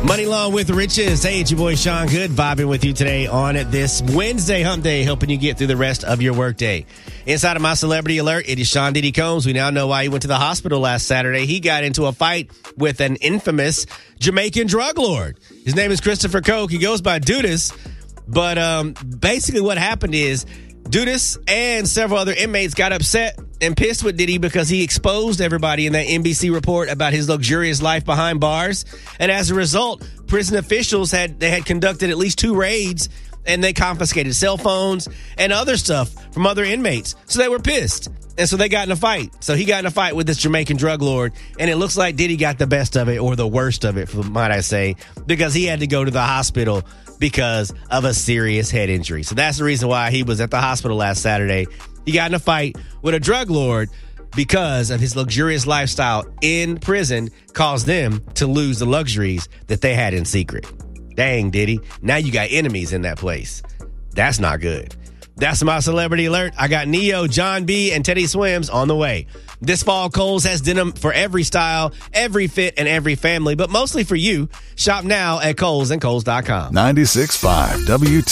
Money Long with Riches. Hey, it's your boy Sean Good, vibing with you today on this Wednesday hump day, helping you get through the rest of your workday. Inside of my celebrity alert, it is Sean Diddy Combs. We now know why he went to the hospital last Saturday. He got into a fight with an infamous Jamaican drug lord. His name is Christopher Coke. He goes by Dudas. But basically what happened is Dudas and several other inmates got upset and pissed with Diddy because he exposed everybody in that NBC report about his luxurious life behind bars. And as a result, prison officials had conducted at least 2 raids, and they confiscated cell phones and other stuff from other inmates. So they were pissed. And so they got in a fight. So he got in a fight with this Jamaican drug lord, and it looks like Diddy got the best of it, or the worst of it, might I say, because he had to go to the hospital because of a serious head injury. So that's the reason why he was at the hospital last Saturday. He got in a fight with a drug lord because of his luxurious lifestyle in prison caused them to lose the luxuries that they had in secret. Dang, Diddy. Now you got enemies in that place. That's not good. That's my celebrity alert. I got Neo, John B, and Teddy Swims on the way. This fall, Kohl's has denim for every style, every fit, and every family, but mostly for you. Shop now at Kohl's and Kohl's.com. 96.5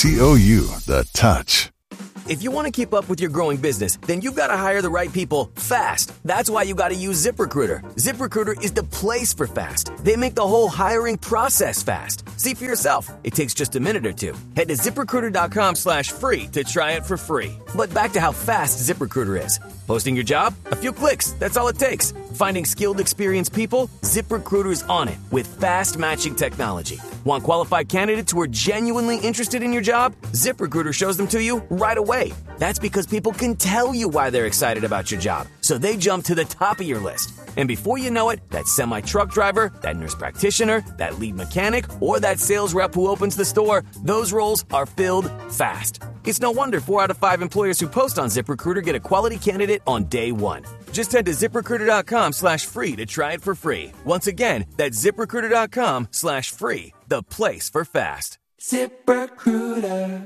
WTOU, The Touch. If you want to keep up with your growing business, then you've got to hire the right people fast. That's why you got to use ZipRecruiter. ZipRecruiter is the place for fast. They make the whole hiring process fast. See for yourself. It takes just a minute or two. Head to ZipRecruiter.com/free to try it for free. But back to how fast ZipRecruiter is. Posting your job? A few clicks. That's all it takes. Finding skilled, experienced people? ZipRecruiter's on it with fast matching technology. Want qualified candidates who are genuinely interested in your job? ZipRecruiter shows them to you right away. That's because people can tell you why they're excited about your job, so they jump to the top of your list. And before you know it, that semi-truck driver, that nurse practitioner, that lead mechanic, or that sales rep who opens the store, those roles are filled fast. It's no wonder 4 out of 5 employers who post on ZipRecruiter get a quality candidate on day one. Just head to ZipRecruiter.com/free to try it for free. Once again, that's ZipRecruiter.com/free, the place for fast. ZipRecruiter.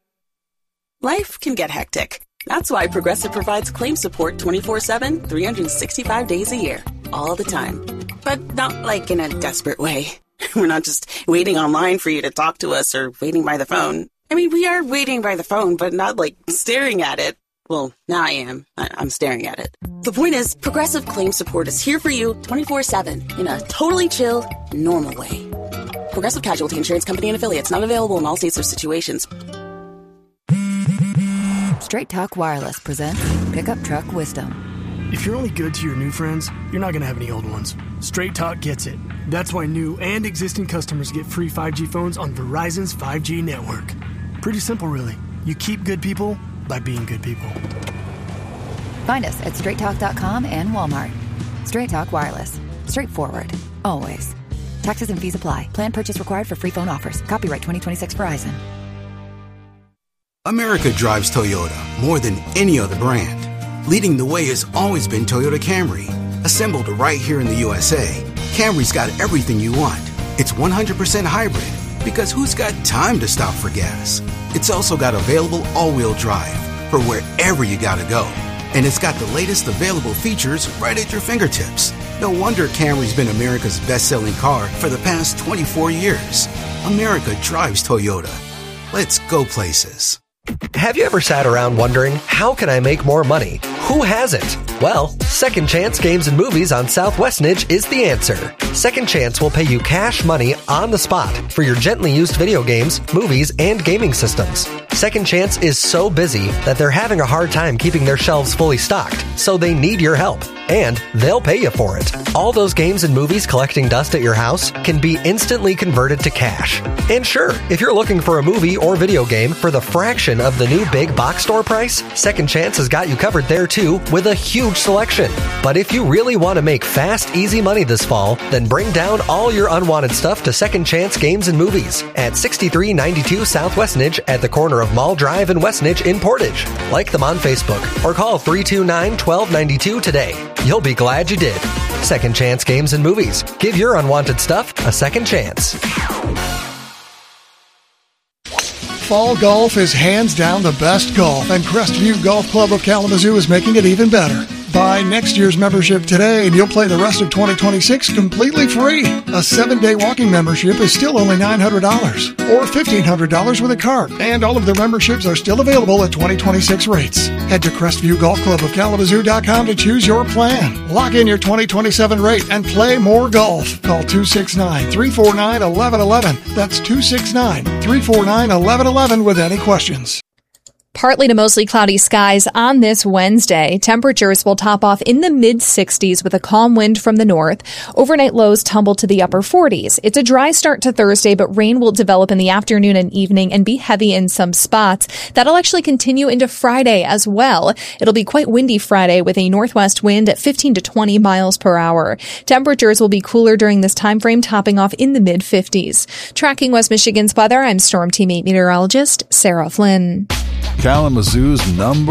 Life can get hectic. That's why Progressive provides claim support 24/7, 365 days a year, all the time. But not like in a desperate way. We're not just waiting online for you to talk to us or waiting by the phone. I mean, we are waiting by the phone, but not like staring at it. Well, now I am. I'm staring at it. The point is, Progressive claim support is here for you 24/7 in a totally chill, normal way. Progressive Casualty Insurance Company and Affiliates, not available in all states or situations. Straight Talk Wireless presents Pickup Truck Wisdom. If you're only good to your new friends, you're not going to have any old ones. Straight Talk gets it. That's why new and existing customers get free 5G phones on Verizon's 5G network. Pretty simple, really. You keep good people by being good people. Find us at straighttalk.com and Walmart. Straight Talk Wireless. Straightforward. Always. Taxes and fees apply. Plan purchase required for free phone offers. Copyright 2026 Verizon. America drives Toyota more than any other brand. Leading the way has always been Toyota Camry. Assembled right here in the USA, Camry's got everything you want. It's 100% hybrid, because who's got time to stop for gas? It's also got available all-wheel drive for wherever you gotta go. And it's got the latest available features right at your fingertips. No wonder Camry's been America's best-selling car for the past 24 years. America drives Toyota. Let's go places. Have you ever sat around wondering, how can I make more money? Who hasn't? Well, Second Chance Games and Movies on Southwestnedge is the answer. Second Chance will pay you cash money on the spot for your gently used video games, movies, and gaming systems. Second Chance is so busy that they're having a hard time keeping their shelves fully stocked, so they need your help. And they'll pay you for it. All those games and movies collecting dust at your house can be instantly converted to cash. And sure, if you're looking for a movie or video game for the fraction of the new big box store price, Second Chance has got you covered there too with a huge selection. But if you really want to make fast, easy money this fall, then bring down all your unwanted stuff to Second Chance Games and Movies at 6392 Southwestnedge at the corner of Mall Drive and Westnedge in Portage. Like them on Facebook or call 329-1292 today. You'll be glad you did. Second Chance Games and Movies. Give your unwanted stuff a second chance. Fall golf is hands down the best golf, and Crestview Golf Club of Kalamazoo is making it even better. Buy next year's membership today and you'll play the rest of 2026 completely free. A 7-day walking membership is still only $900 or $1,500 with a card. And all of the memberships are still available at 2026 rates. Head to Crestview Golf Club of Kalamazoo.com to choose your plan. Lock in your 2027 rate and play more golf. Call 269-349-1111. That's 269-349-1111 with any questions. Partly to mostly cloudy skies on this Wednesday. Temperatures will top off in the mid-60s with a calm wind from the north. Overnight lows tumble to the upper 40s. It's a dry start to Thursday, but rain will develop in the afternoon and evening and be heavy in some spots. That'll actually continue into Friday as well. It'll be quite windy Friday with a northwest wind at 15 to 20 miles per hour. Temperatures will be cooler during this time frame, topping off in the mid-50s. Tracking West Michigan's weather, I'm Storm Team 8 meteorologist Sarah Flynn. Kalamazoo's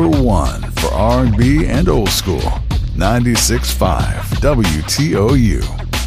#1 for R&B and old school. 96.5 WTOU.